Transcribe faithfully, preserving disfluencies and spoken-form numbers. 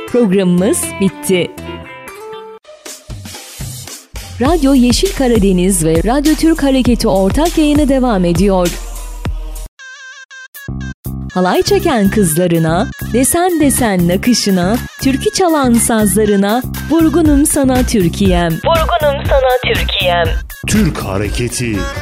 Programımız bitti. Radyo Yeşil Karadeniz ve Radyo Türk Hareketi ortak yayını devam ediyor. Halay çeken kızlarına, desen desen nakışına, türkü çalan sazlarına, vurgunum sana Türkiye'm. Vurgunum sana Türkiye'm. Türk Hareketi.